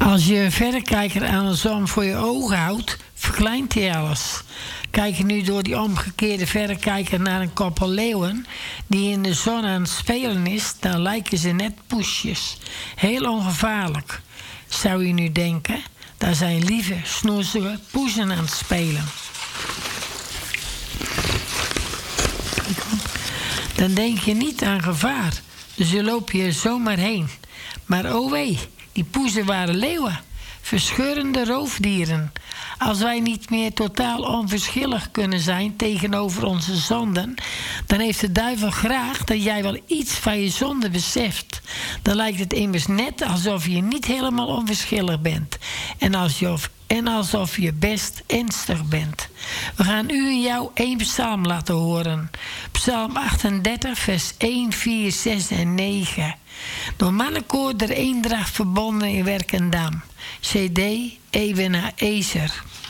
Als je een verrekijker aan de zon voor je ogen houdt, verkleint hij alles. Kijk je nu door die omgekeerde verrekijker naar een koppel leeuwen die in de zon aan het spelen is, dan lijken ze net poesjes. Heel ongevaarlijk, zou je nu denken. Daar zijn lieve, snoezige poezen aan het spelen. Dan denk je niet aan gevaar, dus je loop je zomaar heen. Maar oh wee, die poezen waren leeuwen, verscheurende roofdieren. Als wij niet meer totaal onverschillig kunnen zijn tegenover onze zonden, dan heeft de duivel graag dat jij wel iets van je zonde beseft. Dan lijkt het immers net alsof je niet helemaal onverschillig bent. En alsof je best ernstig bent. We gaan u en jou 1 psalm laten horen. Psalm 38, vers 1, 4, 6 en 9. Door mannenkoor der Eendracht verbonden in Werkendam. CD Ebenezer.